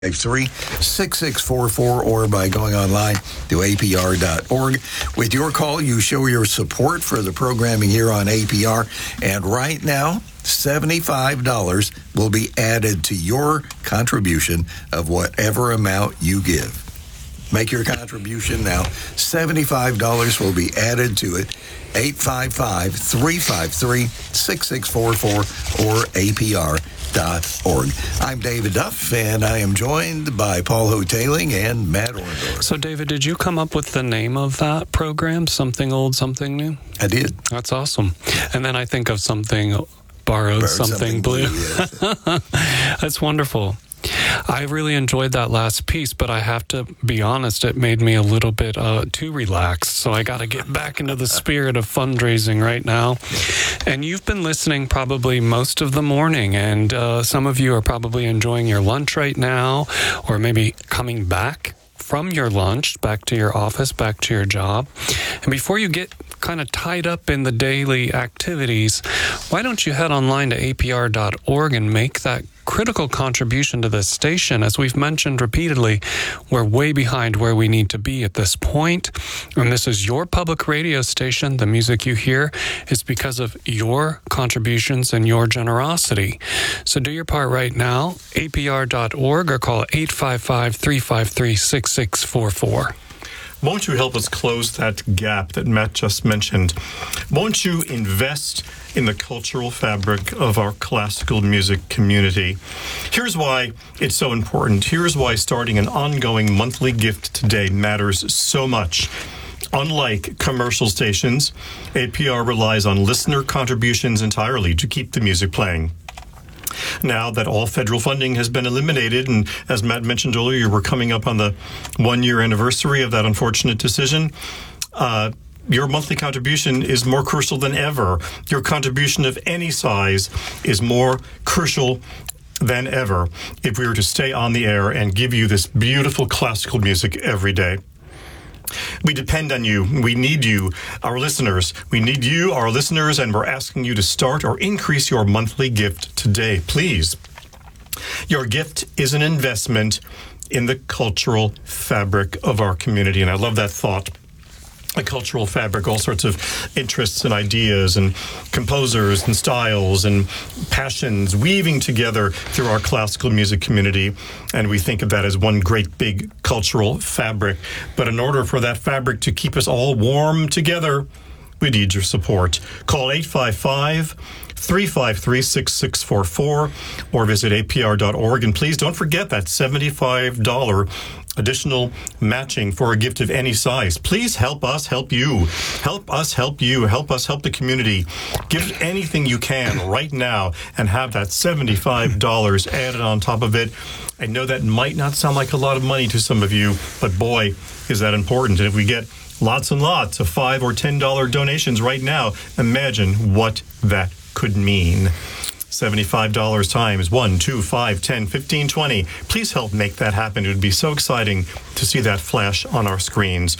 855-36644 or by going online to apr.org. With your call, you show your support for the programming here on APR. And right now, $75 will be added to your contribution of whatever amount you give. Make your contribution now. $75 will be added to it. 855-353-6644 or apr.org. I'm David Duff, and I am joined by Paul Hoteling and Matt Orndorff. So, David, did you come up with the name of that program, Something Old, Something New? I did. That's awesome. And then I think of Something Borrowed, Something Blue. Yes. That's wonderful. I really enjoyed that last piece, but I have to be honest, it made me a little bit too relaxed. So I got to get back into the spirit of fundraising right now. And you've been listening probably most of the morning, and some of you are probably enjoying your lunch right now, or maybe coming back from your lunch, back to your office, back to your job. And before you get kind of tied up in the daily activities, why don't you head online to apr.org and make that critical contribution to this station? As we've mentioned repeatedly, we're way behind where we need to be at this point. And this is your public radio station. The music you hear is because of your contributions and your generosity. So do your part right now, apr.org, or call 855-353-6644. Won't you help us close that gap that Matt just mentioned? Won't you invest in the cultural fabric of our classical music community? Here's why it's so important. Here's why starting an ongoing monthly gift today matters so much. Unlike commercial stations, APR relies on listener contributions entirely to keep the music playing. Now that all federal funding has been eliminated, and as Matt mentioned earlier, we're coming up on the 1-year anniversary of that unfortunate decision, your monthly contribution is more crucial than ever. Your contribution of any size is more crucial than ever if we were to stay on the air and give you this beautiful classical music every day. We depend on you. We need you, our listeners. We need you, our listeners, and we're asking you to start or increase your monthly gift today, please. Your gift is an investment in the cultural fabric of our community, and I love that thought. A cultural fabric, all sorts of interests and ideas and composers and styles and passions weaving together through our classical music community. And we think of that as one great big cultural fabric. But in order for that fabric to keep us all warm together, we need your support. Call 855-353-6644 or visit apr.org. And please don't forget that $75 additional matching for a gift of any size. Please help us help you. Help us help you. Help us help the community. Give anything you can right now and have that $75 added on top of it. I know that might not sound like a lot of money to some of you, but boy, is that important. And if we get lots and lots of $5 or $10 donations right now, imagine what that could mean. $75 times 1, 2, 5, 10, 15, 20. Please help make that happen. It would be so exciting to see that flash on our screens.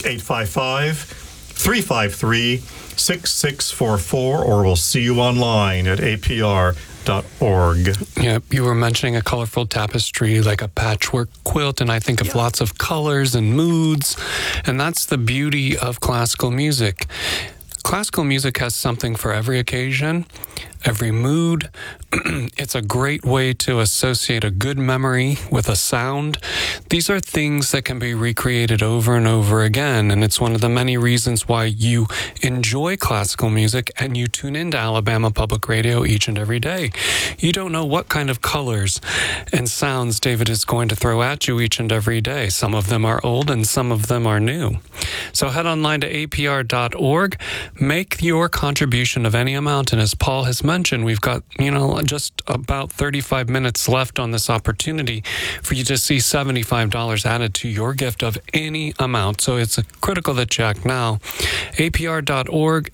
855-353-6644, or we'll see you online at apr.org. Yeah, you were mentioning a colorful tapestry like a patchwork quilt, and I think of lots of colors and moods, and that's the beauty of classical music. Classical music has something for every occasion, every mood. It's a great way to associate a good memory with a sound. These are things that can be recreated over and over again, and it's one of the many reasons why you enjoy classical music and you tune into Alabama Public Radio each and every day. You don't know what kind of colors and sounds David is going to throw at you each and every day. Some of them are old and some of them are new. So head online to apr.org, make your contribution of any amount, and as Paul has mentioned, we've got, just about 35 minutes left on this opportunity for you to see $75 added to your gift of any amount. So it's critical that you act now. apr.org,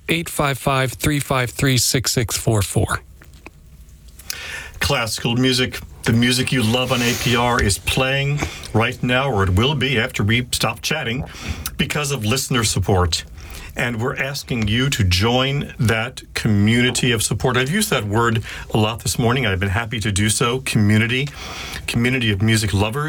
855-353-6644. Classical music, the music you love on APR, is playing right now, or it will be after we stop chatting, because of listener support. and we're asking you to join that community of support. I've used that word a lot this morning. I've been happy to do so. Community of music lovers.